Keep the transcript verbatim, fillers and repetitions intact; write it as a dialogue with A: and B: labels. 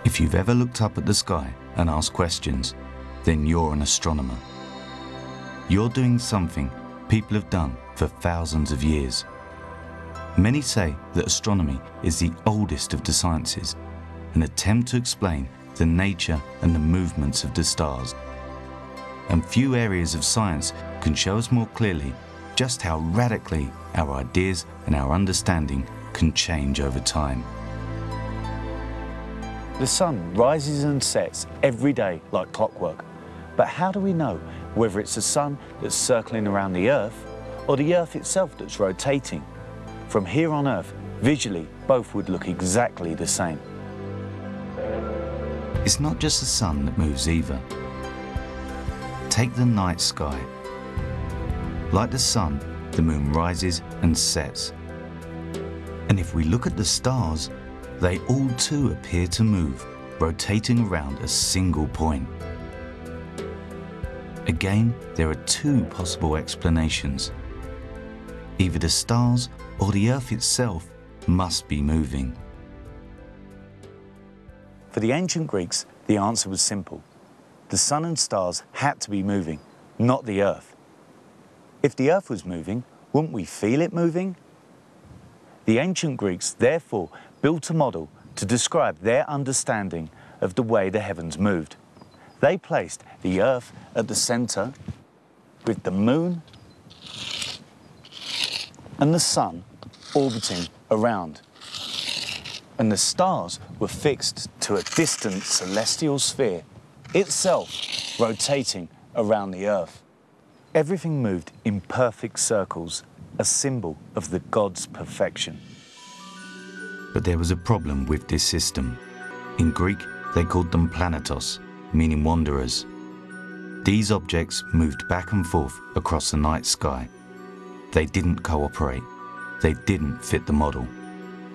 A: If you've ever looked up at the sky and asked questions, then you're an astronomer. You're doing something people have done for thousands of years. Many say that astronomy is the oldest of the sciences, an attempt to explain the nature and the movements of the stars. And few areas of science can show us more clearly just how radically our ideas and our understanding can change over time.
B: The sun rises and sets every day like clockwork. But how do we know whether it's the sun that's circling around the Earth or the Earth itself that's rotating? From here on Earth, visually, both would look exactly the same.
A: It's not just the sun that moves either. Take the night sky. Like the sun, the moon rises and sets. And if we look at the stars, they all too appear to move, rotating around a single point. Again, there are two possible explanations. Either the stars or the Earth itself must be moving.
B: For the ancient Greeks, the answer was simple. The sun and stars had to be moving, not the Earth. If the Earth was moving, wouldn't we feel it moving? The ancient Greeks therefore built a model to describe their understanding of the way the heavens moved. They placed the Earth at the center, with the moon and the sun orbiting around. And the stars were fixed to a distant celestial sphere, itself rotating around the Earth. Everything moved in perfect circles, a symbol of the gods' perfection.
A: But there was a problem with this system. In Greek, they called them planetos, meaning wanderers. These objects moved back and forth across the night sky. They didn't cooperate. They didn't fit the model.